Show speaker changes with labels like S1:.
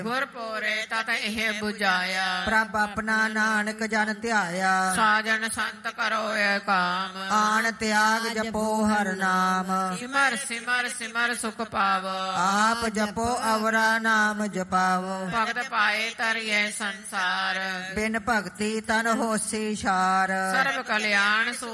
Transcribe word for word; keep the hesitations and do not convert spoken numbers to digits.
S1: ਗੁਰ ਪੋਰੇ ਤਤ ਇਹ 부ਝਾਇਆ।
S2: ਪ੍ਰਭ ਆਪਣਾ ਨਾਨਕ ਜਨ ਧਿਆਇਆ।
S1: ਸਾਜਨ ਸੰਤ ਕਰੋ ਏ ਕਾਮ।
S2: ਆਣ ਤਿਆਗ ਜਪੋ ਹਰ ਨਾਮ।
S1: ਸਿਮਰ ਸਿਮਰ ਸਿਮਰ ਸੁਖ ਪਾਵੋ।
S2: ਆਪ ਜਪੋ ਅਵਰਾ ਨਾਮ ਜਪਾਵੋ।
S1: ਭਗਤ ਪਾਏ ਤਰਿਏ ਸੰਸਾਰ।
S2: ਬਿਨ ਭਗਤੀ ਤਨ ਹੋਸੀ ਛਾਰ।
S1: ਸਰਬ ਕਲਿਆਣ